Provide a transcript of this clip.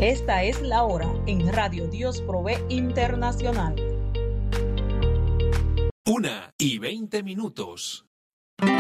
Esta es la hora en Radio Dios Provee Internacional. 1:20.